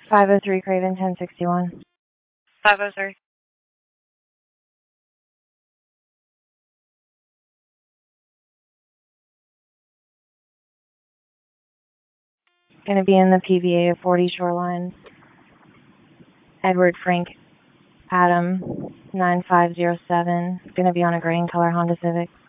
503 Craven 1061. 503. Going to be in the PVA of 40 Shoreline. Edward Frank Adam 9507. Going to be on a green color Honda Civic.